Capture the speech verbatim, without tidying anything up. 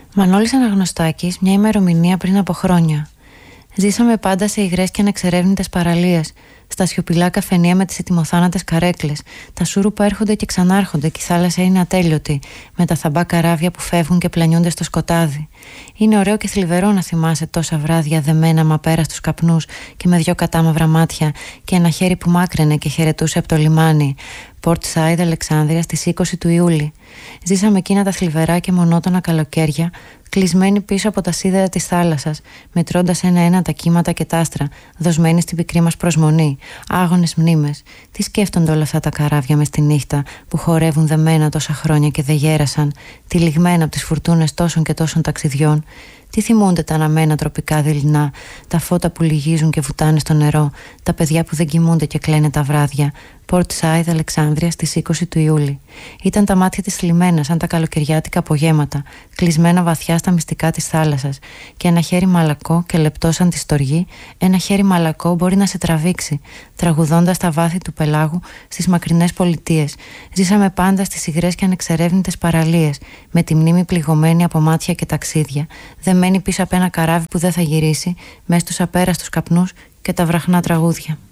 Μανώλης Αναγνωστάκης, μια ημερομηνία πριν από χρόνια. Ζήσαμε πάντα σε υγρές και ανεξερεύνητες παραλίες, στα σιωπηλά καφενεία με τις ετοιμοθάνατες καρέκλες, τα σούρουπα έρχονται και ξανάρχονται και η θάλασσα είναι ατέλειωτη, με τα θαμπά καράβια που φεύγουν και πλανιούνται στο σκοτάδι. Είναι ωραίο και θλιβερό να θυμάσαι τόσα βράδια δεμένα μα πέρα στους καπνούς και με δυο κατάμαυρα μάτια και ένα χέρι που μάκραινε και χαιρετούσε από το λιμάνι. Port Side, Αλεξάνδρεια, στις είκοσι του Ιούλη. Ζήσαμε εκείνα τα θλιβερά και μονότονα καλοκαίρια, κλεισμένοι πίσω από τα σίδερα της θάλασσας, μετρώντας ένα-ένα τα κύματα και τα άστρα, δοσμένοι στην πικρή μας προσμονή. Άγονες μνήμες. Τι σκέφτονται όλα αυτά τα καράβια μες τη νύχτα, που χορεύουν δεμένα τόσα χρόνια και δεν γέρασαν, τυλιγμένα από τις φουρτούνες τόσων και τόσων ταξιδιών. Τι θυμούνται τα αναμένα τροπικά δειλινά, τα φώτα που λυγίζουν και βουτάνε στο νερό, τα παιδιά που δεν κοιμούνται και κλαίνε τα βράδια. Port Side, Αλεξάνδρεια, στις είκοσι του Ιούλη. Ήταν τα μάτια της θλιμμένα σαν τα καλοκαιριάτικα απογέματα, κλεισμένα βαθιά στα μυστικά της θάλασσας. Και ένα χέρι μαλακό και λεπτό σαν τη στοργή, ένα χέρι μαλακό μπορεί να σε τραβήξει, τραγουδώντας τα βάθη του πελάγου στις μακρινές πολιτείες. Ζήσαμε πάντα στις υγρές και ανεξερεύνητες παραλίες, με τη μνήμη πληγωμένη από μάτια και ταξίδια, δεμένη πίσω από ένα καράβι που δεν θα γυρίσει, μέσα στους απέραστους καπνούς και τα βραχνά τραγούδια.